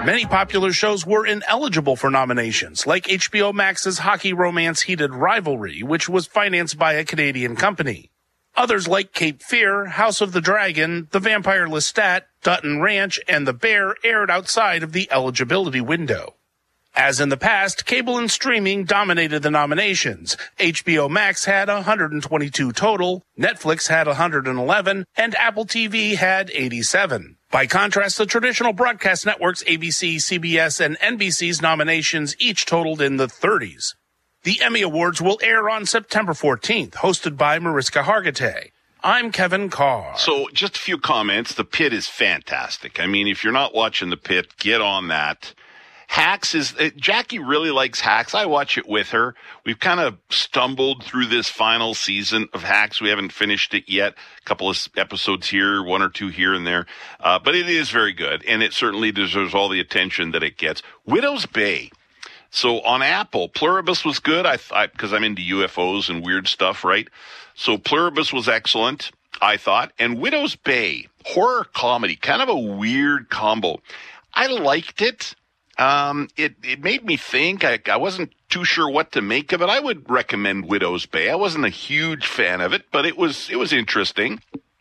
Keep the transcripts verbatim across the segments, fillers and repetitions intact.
Many popular shows were ineligible for nominations, like H B O Max's hockey romance Heated Rivalry, which was financed by a Canadian company. Others like Cape Fear, House of the Dragon, The Vampire Lestat, Dutton Ranch, and The Bear aired outside of the eligibility window. As in the past, cable and streaming dominated the nominations. H B O Max had one hundred twenty-two total, Netflix had one hundred eleven, and Apple T V had eighty-seven. By contrast, the traditional broadcast networks A B C, C B S, and N B C's nominations each totaled in the thirties. The Emmy Awards will air on September fourteenth, hosted by Mariska Hargitay. I'm Kevin Carr. So just a few comments. The Pit is fantastic. I mean, if you're not watching The Pit, get on that. Hacks is, uh, Jackie really likes Hacks. I watch it with her. We've kind of stumbled through this final season of Hacks. We haven't finished it yet. A couple of episodes here, one or two here and there. Uh, but it is very good, and it certainly deserves all the attention that it gets. Widow's Bay. So on Apple, Pluribus was good. I thought, because I'm into U F Os and weird stuff, right? So Pluribus was excellent, I thought. And Widow's Bay, horror comedy, kind of a weird combo. I liked it. Um, it, it made me think. I, I wasn't too sure what to make of it. I would recommend Widow's Bay. I wasn't a huge fan of it, but it was, it was interesting.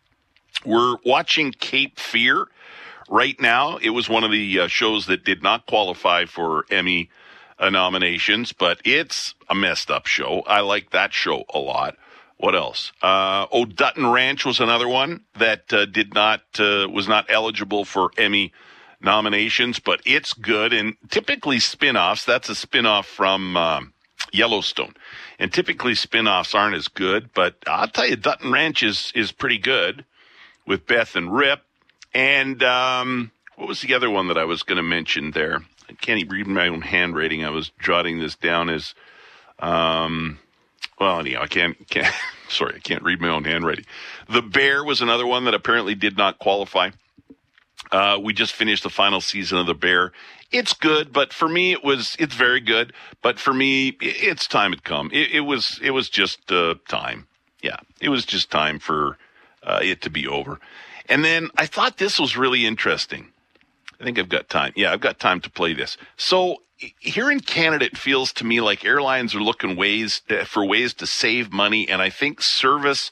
We're watching Cape Fear right now. It was one of the uh, shows that did not qualify for Emmy uh, nominations, but it's a messed up show. I like that show a lot. What else? Uh, oh, Dutton Ranch was another one that uh, did not, uh, was not eligible for Emmy nominations, but it's good. And typically spin-offs, that's a spin-off from um, Yellowstone. And typically spin-offs aren't as good, but I'll tell you, Dutton Ranch is, is pretty good with Beth and Rip. And um, what was the other one that I was going to mention there? I can't even read my own handwriting. I was jotting this down as, um, well, anyhow, I can't, can't, sorry, I can't read my own handwriting. The Bear was another one that apparently did not qualify. Uh, we just finished the final season of The Bear. It's good, but for me, it was, it's very good. But for me, it's time had come. It, it was, it was just, uh, time. Yeah. It was just time for, uh, it to be over. And then I thought this was really interesting. I think I've got time. Yeah, I've got time to play this. So here in Canada, it feels to me like airlines are looking ways to, for ways to save money. And I think service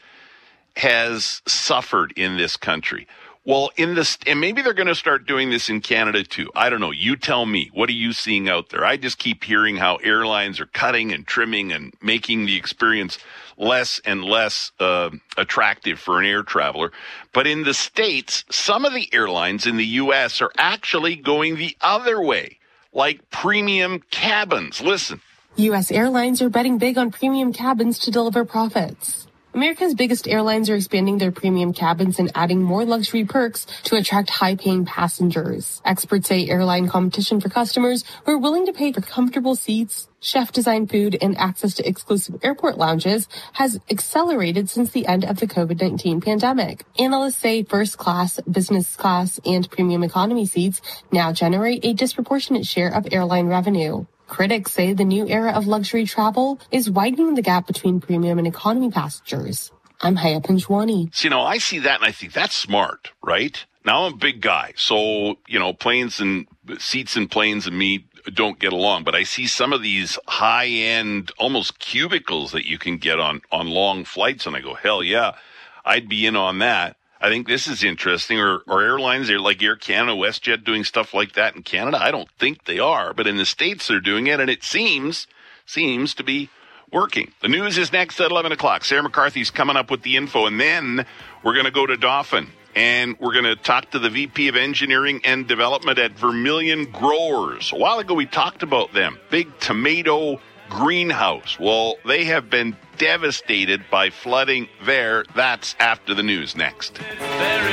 has suffered in this country. Well, in this, and maybe they're going to start doing this in Canada too. I don't know. You tell me. What are you seeing out there? I just keep hearing how airlines are cutting and trimming and making the experience less and less uh, attractive for an air traveler. But in the States, some of the airlines in the U S are actually going the other way, like premium cabins. Listen. U S airlines are betting big on premium cabins to deliver profits. America's biggest airlines are expanding their premium cabins and adding more luxury perks to attract high-paying passengers. Experts say airline competition for customers who are willing to pay for comfortable seats, chef-designed food, and access to exclusive airport lounges has accelerated since the end of the covid nineteen pandemic. Analysts say first class, business class, and premium economy seats now generate a disproportionate share of airline revenue. Critics say the new era of luxury travel is widening the gap between premium and economy passengers. I'm Haya Panjwani. So, you know, I see that and I think that's smart, right? Now I'm a big guy, so, you know, planes and seats and planes and me don't get along. But I see some of these high-end, almost cubicles that you can get on, on long flights, and I go, hell yeah, I'd be in on that. I think this is interesting. Or, or airlines, they're like Air Canada, WestJet doing stuff like that in Canada. I don't think they are, but in the States they're doing it, and it seems seems to be working. The news is next at eleven o'clock. Sarah McCarthy's coming up with the info, and then we're going to go to Dauphin, and we're going to talk to the V P of Engineering and Development at Vermilion Growers. A while ago we talked about them. Big tomato greenhouse. Well, they have been devastated by flooding there. That's after the news next.